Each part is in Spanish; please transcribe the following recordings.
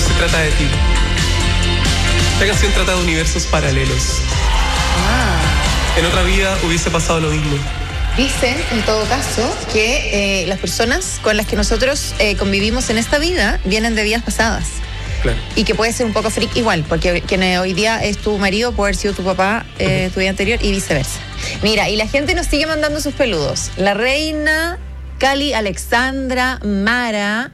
pero se trata de ti. Esta canción trata de universos paralelos. En otra vida hubiese pasado lo mismo. Dicen, en todo caso, que las personas con las que nosotros convivimos en esta vida vienen de vidas pasadas. Claro. Y que puede ser un poco freak igual, porque quien hoy día es tu marido puede haber sido tu papá tu vida anterior y viceversa. Mira, y la gente nos sigue mandando sus peludos. La Reina, Cali, Alexandra, Mara,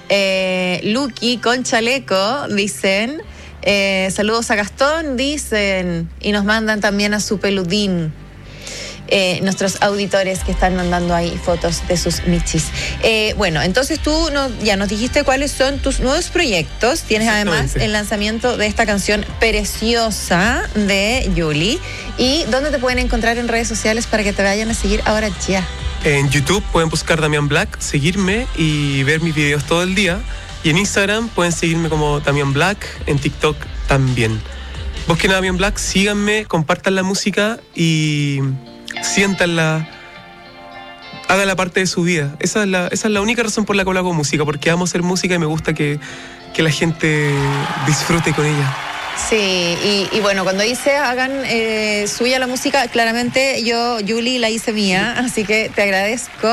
Lucky con chaleco, dicen. Saludos a Gastón, dicen. Y nos mandan también a su peludín. Nuestros auditores que están mandando ahí fotos de sus michis. Bueno, entonces tú ya nos dijiste cuáles son tus nuevos proyectos. Tienes además el lanzamiento de esta canción preciosa de Yuli. ¿Y dónde te pueden encontrar en redes sociales para que te vayan a seguir ahora ya? En YouTube pueden buscar Damián Black, seguirme y ver mis videos todo el día. Y en Instagram pueden seguirme como Damián Black, en TikTok también. Busquen a Damián Black, síganme, compartan la música y siéntanla, háganla parte de su vida. Esa es la única razón por la cual hago música, porque amo hacer música y me gusta que la gente disfrute con ella. Sí, y bueno, cuando dice hagan suya la música, claramente yo, Yuli, la hice mía, así que te agradezco.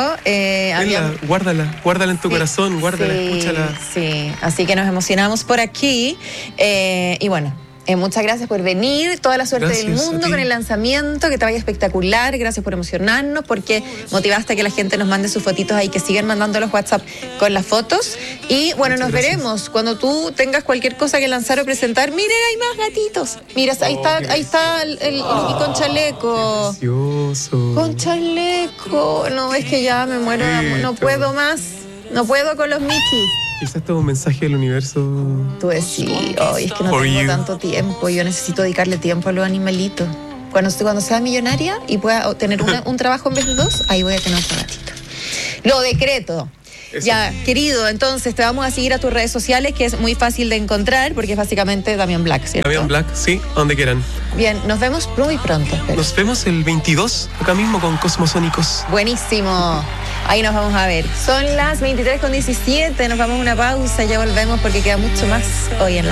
Guárdala en tu corazón, guárdala, escúchala. Sí, así que nos emocionamos por aquí y bueno. Muchas gracias por venir, toda la suerte del mundo con el lanzamiento, que te vaya espectacular, gracias por emocionarnos, porque motivaste a que la gente nos mande sus fotitos ahí, que sigan mandando los WhatsApp con las fotos, y bueno, nos veremos cuando tú tengas cualquier cosa que lanzar o presentar. Miren, hay más gatitos, mira, ahí está el con chaleco. Precioso. Con chaleco, no, es que ya me muero, no puedo más, no puedo con los michis. Quizás esto es un mensaje del universo. Tú decís, es que no tengo tanto tiempo, yo necesito dedicarle tiempo a los animalitos. Cuando sea millonaria y pueda tener un trabajo en vez de 2, ahí voy a tener otro gatito. Lo decreto. Eso. Ya, querido, entonces te vamos a seguir a tus redes sociales, que es muy fácil de encontrar, porque es básicamente Damián Black, ¿cierto? Damián Black, sí, donde quieran. Bien, nos vemos muy pronto. Espero. Nos vemos el 22, acá mismo con Cosmosónicos. Buenísimo. Ahí nos vamos a ver. Son las 23:17, nos vamos a una pausa, ya volvemos porque queda mucho más hoy en la